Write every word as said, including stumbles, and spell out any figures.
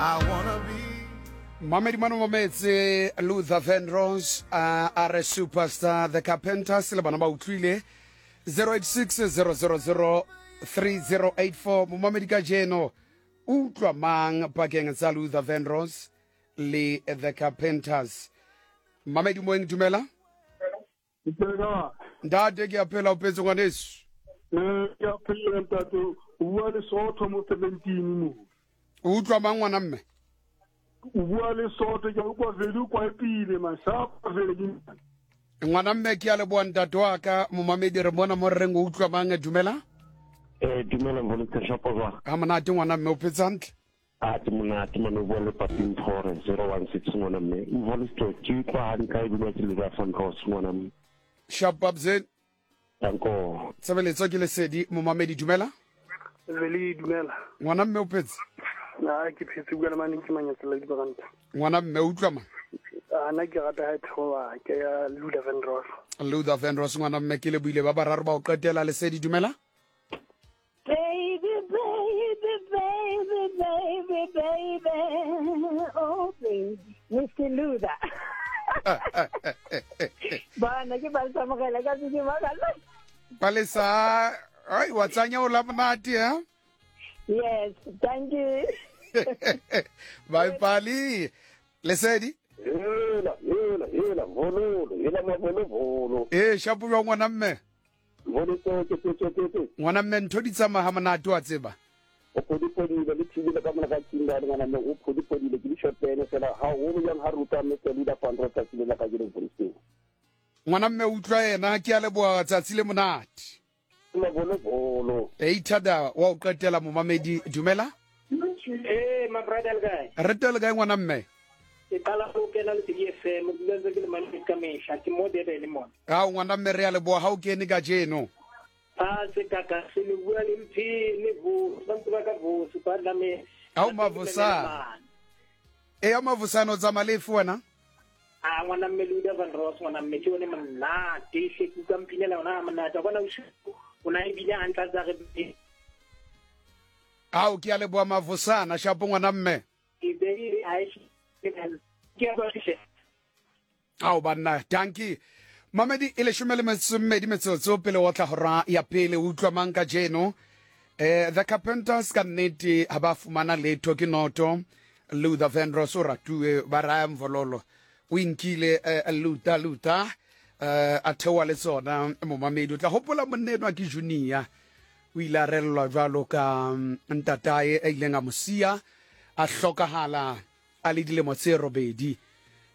I wanna be Mamedi Mano Mometse, Luther Vandross, uh, are a superstar, the Carpenters, le bana ba utlwile zero eight six zero zero zero three zero eight four. Mamedi ka jeno utlwa mang pakeng tsa Luther Vandross le the Carpenters. Mamedi moeng dumela? Ipela Ndade ke apela upetso ngwaneso. eh ya phela ntate o bua le Sotho mo seventeen mo Utlwa mang ngwana mme? o bua le Sotho ke kwa vele kwa ipile masapa vele ke Ngwana mme ke a le bua ntate wa ka mo Mamedi re bona mo reng o utlwa mang dumela? Eh dumela mo le tshepo ba. Ha monate ngwana mme o petsantle. A ti monate mano bo le papin thore zero one six ngwana mme. Mo le sto ki kwa han kai bua ke le ba fon ko ngwana mme. Sharp up zen. Danko. Tsebeletso ke lesedi mo Mamedi dumela? vele dumela Ngwana mme o petse? na ke phetse bua le mane ke manyatsa le dibranta Ngwana mme o utlwa mang? ana ke rata ha thoa ke ya Luther Vandross Luther Vandross ngwana mme ke le buile ba bararo ba o qetela lesedi dumela? Baby, baby, baby, baby, baby, oh baby, Mister Luther. Bana ke ba sa mogela ka se magala. Palesa ai wa tsanya o la monate ha? Yes, thank you. Bye Pali. Lesedi? Ela ela ela volo ela ma volo volo. Eh shapu wa ngwana mme. Volo to to to to to. Ngwana mme ntho di tsama ha monate wa tseba. O podi podi le tshile ka mona ka tsinda ngwana mme o podi podi le ke shotene fela ha o mo yang ha ruta me se lida Vandross ka tsile ka jere police. Ngwana mme o utlwa yena ke a le bua tsatsi le monate. Ma volo volo. E ithada wa o qetela mo Mamedi dumela? Eh, my brother guy. Re tele ga ngwana mme. E kala go kena le tse F M le tse ke le mane ka mesha ke mo de le mo. Ha ngwana mme re a le bua ha o kene ka jeno. Ah, se ka ka se le bua le mpi le bo santse ba ka bo se pa la me. Ha o mavusa. E ya mavusano tsa malefu wena? Ah, ngwana mme Luther Vandross ngwana mme ke one monna te se ku ka mpinela ona monna ta bona o se ona e bile antla tsa re. Ha o ke a le bua mavusana shapo ngwana mme. E be e a e ke a ba se. Ha o banna danki. Mamedi ile shumele metsumedi metsotso pele o tla hora ya pele utlwa mang ka jeno. Eh the Carpenters ka nnete ha ba fumana letho ke noto. Luther Vandross o ratue ba raya mvololo. O inkile Luther Luther eh a thewa le tsona mo Mamedi o tla hopola monneno ke Junia. O ile a relwa jwalo ka ntatae e ile nga mosia a hlokahala a le dilemo tse robedi.